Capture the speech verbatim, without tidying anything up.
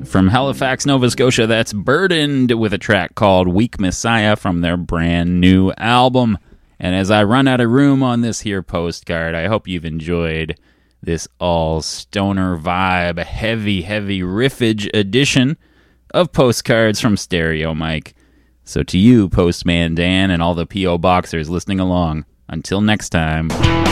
From Halifax, Nova Scotia, that's Burdened with a track called Weak Messiah from their brand new album. And as I run out of room on this here postcard, I hope you've enjoyed this all stoner vibe, heavy, heavy riffage edition of Postcards from Stereo Mike. So to you, Postman Dan, and all the P O Boxers listening along, until next time.